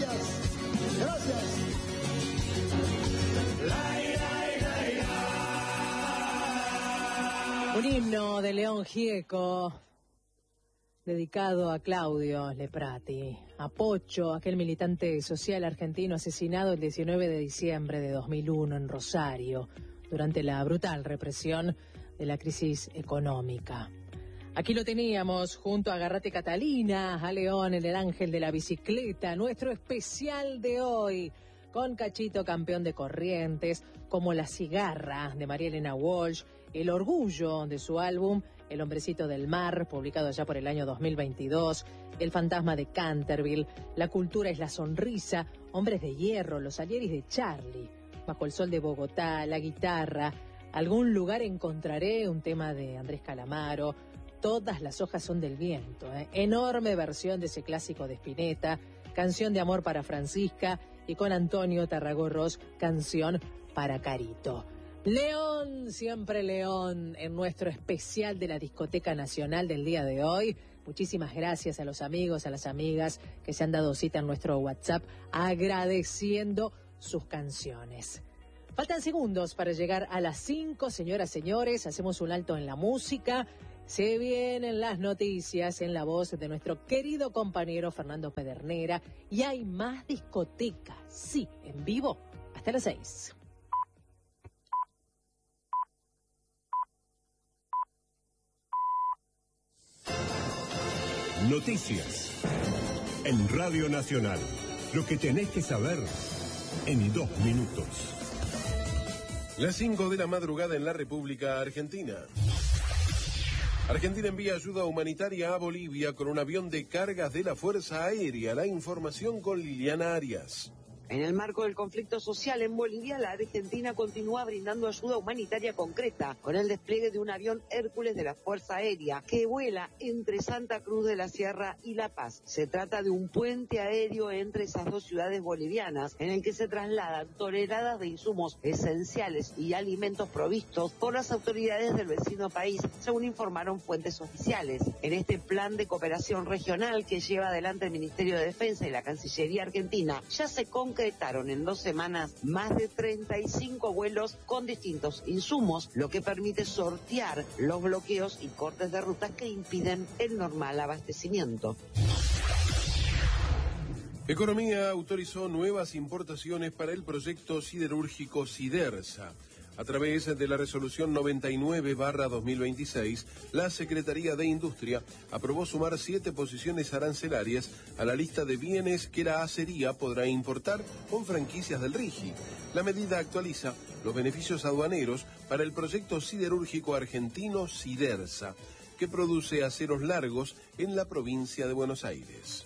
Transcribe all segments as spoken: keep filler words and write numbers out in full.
Gracias. Gracias. Un himno de León Gieco dedicado a Claudio Leprati, a Pocho, aquel militante social argentino asesinado el diecinueve de diciembre de dos mil uno en Rosario, durante la brutal represión de la crisis económica. Aquí lo teníamos junto a Garrate Catalina, a León en el ángel de la bicicleta, nuestro especial de hoy, con Cachito campeón de Corrientes, como La cigarra de María Elena Walsh, El orgullo de su álbum El hombrecito del mar, publicado ya por el año dos mil veintidós, El fantasma de Canterville, La cultura es la sonrisa, Hombres de hierro, Los Alieris de Charlie, Bajo el sol de Bogotá, La guitarra, Algún lugar encontraré, un tema de Andrés Calamaro, Todas las hojas son del viento, ¿eh? Enorme versión de ese clásico de Spinetta, Canción de amor para Francisca, y con Antonio Tarragorros, Canción para Carito. León, siempre León, en nuestro especial de la Discoteca Nacional del día de hoy. Muchísimas gracias a los amigos, a las amigas que se han dado cita en nuestro WhatsApp, agradeciendo sus canciones. Faltan segundos para llegar a las cinco, señoras, señores. Hacemos un alto en la música. Se vienen las noticias en la voz de nuestro querido compañero Fernando Pedernera. Y hay más discoteca, sí, en vivo, hasta las seis. Noticias en Radio Nacional. Lo que tenés que saber en dos minutos. Las cinco de la madrugada en la República Argentina. Argentina envía ayuda humanitaria a Bolivia con un avión de cargas de la Fuerza Aérea. La información con Liliana Arias. En el marco del conflicto social en Bolivia, la Argentina continúa brindando ayuda humanitaria concreta con el despliegue de un avión Hércules de la Fuerza Aérea que vuela entre Santa Cruz de la Sierra y La Paz. Se trata de un puente aéreo entre esas dos ciudades bolivianas en el que se trasladan toneladas de insumos esenciales y alimentos provistos por las autoridades del vecino país, según informaron fuentes oficiales. En este plan de cooperación regional que lleva adelante el Ministerio de Defensa y la Cancillería Argentina, ya se concretó concretaron en dos semanas más de treinta y cinco vuelos con distintos insumos, lo que permite sortear los bloqueos y cortes de rutas que impiden el normal abastecimiento. Economía autorizó nuevas importaciones para el proyecto siderúrgico Sidersa. A través de la resolución noventa y nueve barra dos mil veintiséis, la Secretaría de Industria aprobó sumar siete posiciones arancelarias a la lista de bienes que la acería podrá importar con franquicias del RIGI. La medida actualiza los beneficios aduaneros para el proyecto siderúrgico argentino Sidersa, que produce aceros largos en la provincia de Buenos Aires.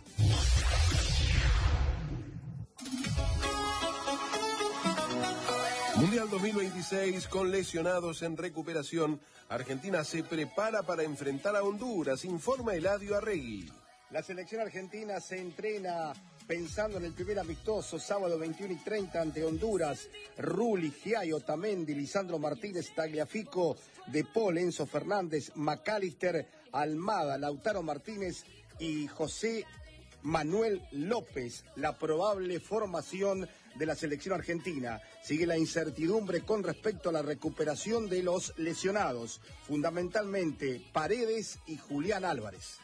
Mundial dos mil veintiséis con lesionados en recuperación. Argentina se prepara para enfrentar a Honduras, informa Eladio Arregui. La selección argentina se entrena pensando en el primer amistoso, sábado veintiuno y treinta ante Honduras. Rulli, Giai, Otamendi, Lisandro Martínez, Tagliafico, De Paul, Enzo Fernández, McAllister, Almada, Lautaro Martínez y José Manuel López, la probable formación de la selección argentina. Sigue la incertidumbre con respecto a la recuperación de los lesionados, fundamentalmente Paredes y Julián Álvarez.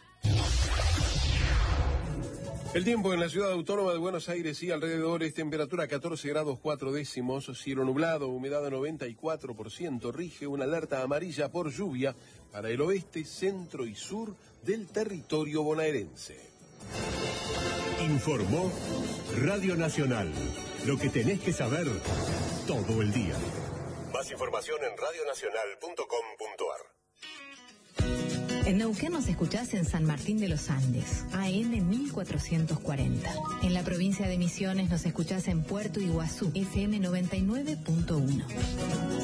El tiempo en la ciudad autónoma de Buenos Aires y alrededores, temperatura catorce grados cuatro décimos, cielo nublado, humedad noventa y cuatro por ciento, rige una alerta amarilla por lluvia para el oeste, centro y sur del territorio bonaerense. Informó Radio Nacional. Lo que tenés que saber todo el día. Más información en radio nacional punto com punto ar. En Neuquén nos escuchás en San Martín de los Andes, A M mil cuatrocientos cuarenta. En la provincia de Misiones nos escuchás en Puerto Iguazú, F M noventa y nueve punto uno.